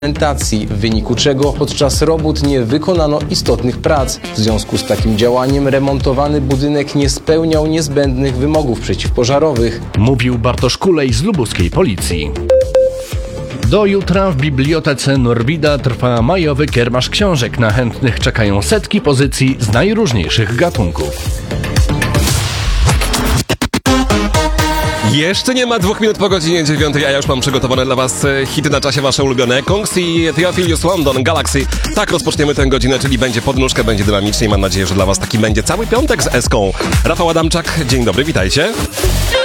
dokumentacji, w wyniku czego podczas robót nie wykonano istotnych prac. W związku z takim działaniem remontowany budynek nie spełniał niezbędnych wymogów przeciwpożarowych. Mówił Bartosz Kulej z lubuskiej policji. Do jutra w Bibliotece Norwida trwa majowy kiermasz książek. Na chętnych czekają setki pozycji z najróżniejszych gatunków. Jeszcze nie ma 2 minut po godzinie 9, a ja już mam przygotowane dla was hity na czasie wasze ulubione. Kongs i Theophilus London, Galaxy. Tak rozpoczniemy tę godzinę, czyli będzie podnóżka, będzie dynamicznie i mam nadzieję, że dla was taki będzie cały piątek z Eską. Rafał Adamczak, dzień dobry, witajcie.